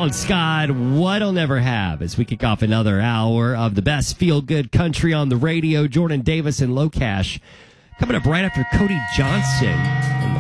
Alan Scott, What'll Never Have, as we kick off another hour of the best feel-good country on the radio. Jordan Davis and Low Cash coming up right after Cody Johnson and the